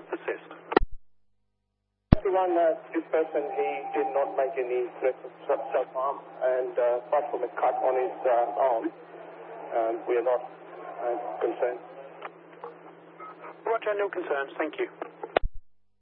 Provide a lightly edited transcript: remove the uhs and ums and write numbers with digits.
persist. Everyone, this person, he did not make any threats of self-harm, and apart from a cut on his arm, we are not concerned. Roger, no concerns. Thank you.